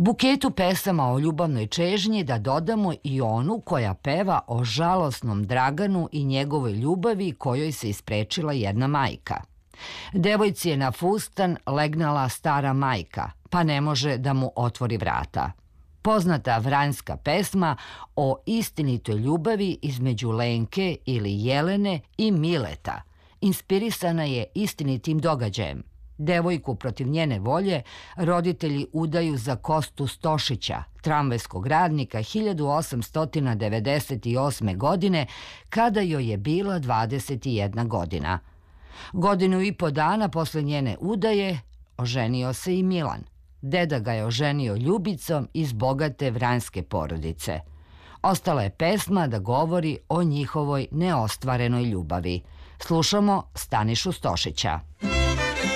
Buketu pesama o ljubavnoj čežnji da dodamo i onu koja peva o žalosnom Draganu i njegovoj ljubavi kojoj se isprečila jedna majka. Devojci je na fustan legnala stara majka, pa ne može da mu otvori vrata. Poznata vranjska pesma o istinitoj ljubavi između Lenke ili Jelene i Mileta inspirisana je istinitim događajem. Devojku protiv njene volje roditelji udaju za Kostu Stošića, tramvajskog radnika 1898. godine, kada joj je bila 21 godina. Godinu i po dana posle njene udaje oženio se i Milan. Deda ga je oženio Ljubicom iz bogate vranjske porodice. Ostala je pesma da govori o njihovoj neostvarenoj ljubavi. Slušamo Stanišu Stošića.